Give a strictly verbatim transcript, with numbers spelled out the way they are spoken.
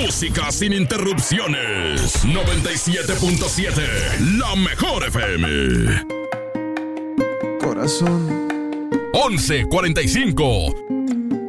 Música sin interrupciones. noventa y siete punto siete, la mejor F M. Corazón. once cuarenta y cinco.